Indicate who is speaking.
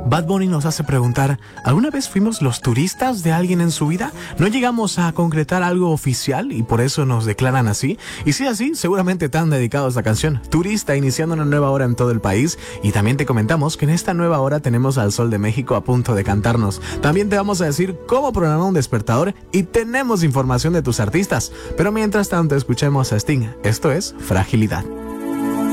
Speaker 1: Bad Bunny nos hace preguntar, ¿alguna vez fuimos los turistas de alguien en su vida? ¿No llegamos a concretar algo oficial y por eso nos declaran así? Y si es así, seguramente te han dedicado a esta canción. Turista, iniciando una nueva hora en todo el país. Y también te comentamos que en esta nueva hora tenemos al Sol de México a punto de cantarnos. También te vamos a decir cómo programar un despertador y tenemos información de tus artistas. Pero mientras tanto, escuchemos a Sting. Esto es Fragilidad.